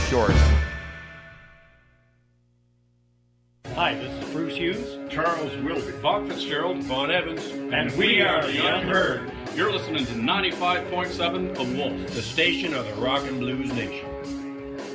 short. Hi, this is Bruce Hughes, Charles Wilby, Bob Fitzgerald, Vaughn Evans, and we are the Unheard. You're listening to 95.7 The Wolf, the station of the Rock and Blues Nation.